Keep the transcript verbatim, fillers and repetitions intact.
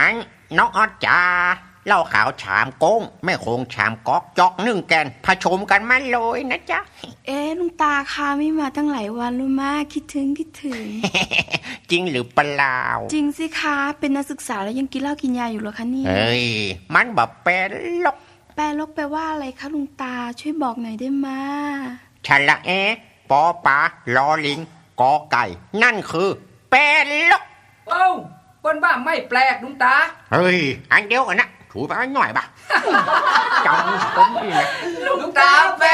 อันน้องออดจ๋าเหล้าขาวชามโก้งแม่คงชามก๊อกจอกนึ่งแกนผสมกันมาเลยนะจ๊ะเอ๊ะลุงตาค่ะไม่มาตั้งหลายวันรู้มากคิดถึงคิดถึงจริงหรือเปล่าจริงสิคะเป็นนักศึกษาแล้วยังกินเหล้ากินยาอยู่เหรอคะนี่เอ้ยมันแบบแปลลกแปลลกแปลว่าอะไรคะลุงตาช่วยบอกหน่อยได้ไหมฉละเอปอปลาลอลิงกอไก่นั่นคือแปลลกเอ้าเปิ้นบ้าไม่แปลกลุงตาเฮ้ยอันเดียวกันนะถูไปหน่อยปะจำผมดีนะลุงตาแปล